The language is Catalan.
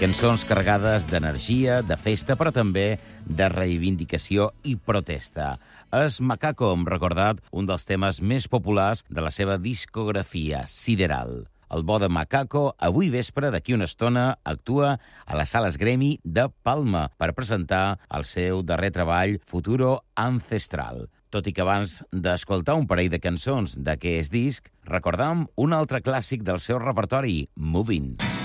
Cançons carregades d'energia, de festa, però també de reivindicació i protesta. És Macaco, hem recordat, un dels temes més populars de la seva discografia, Sideral. El bo de Macaco, avui vespre, d'aquí una estona, actua a les Sales Grammy de Palma per presentar el seu darrer treball, Futuro Ancestral. Tot i que abans d'escoltar un parell de cançons d'aquest disc, recordam un altre clàssic del seu repertori, Moving.